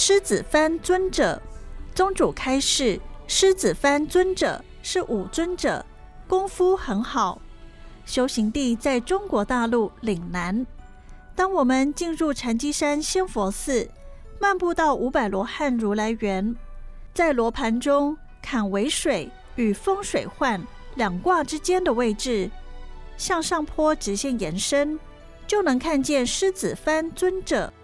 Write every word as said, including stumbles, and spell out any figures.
狮子幡尊者。宗主开示，狮子幡尊者是武尊者，功夫很好，修行地在中国大陆岭南。当我们进入禅机山仙佛寺，漫步到五百罗汉如来园，在罗盘中看癸水与风水涣两卦之间的位置，向上坡直线延伸，就能看见狮子幡尊者。